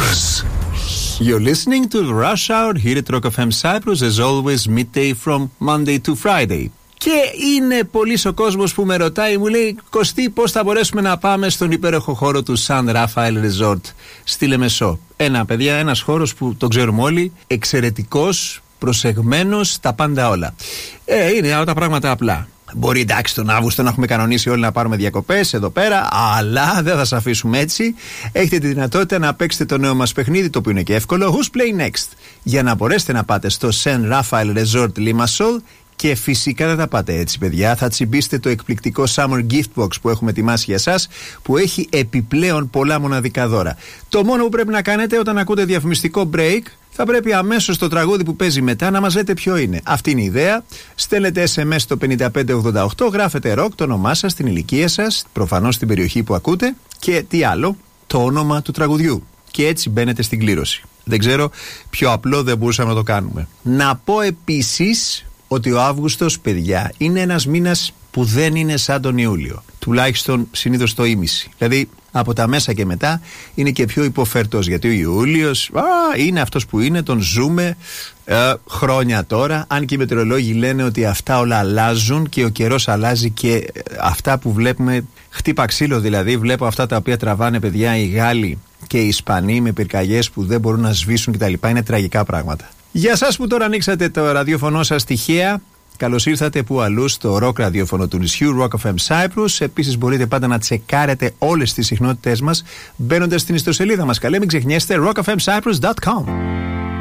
Cyprus. You're listening to Rush Hour here at Rock FM Cyprus, as always, midday from Monday to Friday. Και είναι πολύς ο κόσμος που με ρωτάει, μου λέει, Κωστή, πώς θα μπορέσουμε να πάμε στον υπέροχο χώρο του San Rafael Resort στη Λεμεσό. Παιδιά, ένας χώρος που τον ξέρουμε όλοι, εξαιρετικός, προσεγμένος, τα πάντα όλα. Είναι τα πράγματα απλά. Μπορεί, εντάξει, τον Αύγουστο να έχουμε κανονίσει όλοι να πάρουμε διακοπές εδώ πέρα, αλλά δεν θα σας αφήσουμε έτσι. Έχετε τη δυνατότητα να παίξετε το νέο μας παιχνίδι, το οποίο είναι και εύκολο, Who's Play Next, για να μπορέσετε να πάτε στο San Rafael Resort Limassol. Και φυσικά δεν θα πάτε έτσι, παιδιά. Θα τσιμπήσετε το εκπληκτικό Summer Gift Box που έχουμε ετοιμάσει για εσάς, που έχει επιπλέον πολλά μοναδικά δώρα. Το μόνο που πρέπει να κάνετε όταν ακούτε διαφημιστικό break, θα πρέπει αμέσως το τραγούδι που παίζει μετά να μας λέτε ποιο είναι. Αυτή είναι η ιδέα. Στέλνετε SMS στο 5588, γράφετε rock, το όνομά σας, την ηλικία σας, προφανώς την περιοχή που ακούτε και τι άλλο, το όνομα του τραγουδιού. Και έτσι μπαίνετε στην κλήρωση. Δεν ξέρω πιο απλό δεν μπορούσαμε να το κάνουμε. Να πω επίσης ότι ο Αύγουστος, παιδιά, είναι ένας μήνας που δεν είναι σαν τον Ιούλιο. Τουλάχιστον συνήθως το ήμιση. Δηλαδή από τα μέσα και μετά είναι και πιο υποφερτός. Γιατί ο Ιούλιος είναι αυτός που είναι, τον ζούμε χρόνια τώρα. Αν και οι μετεωρολόγοι λένε ότι αυτά όλα αλλάζουν και ο καιρός αλλάζει και αυτά που βλέπουμε, χτύπα ξύλο δηλαδή. Βλέπω αυτά τα οποία τραβάνε, παιδιά, οι Γάλλοι και οι Ισπανοί με πυρκαγιές που δεν μπορούν να σβήσουν κτλ. Είναι τραγικά πράγματα. Για σας που τώρα ανοίξατε το ραδιόφωνο σας τυχαία, καλώς ήρθατε που αλλού στο rock ραδιόφωνο του νησιού, Rock FM Cyprus. Επίσης μπορείτε πάντα να τσεκάρετε όλες τις συχνότητές μας μπαίνοντας στην ιστοσελίδα μας. Καλέ, μην ξεχνιέστε, rockfmcyprus.com.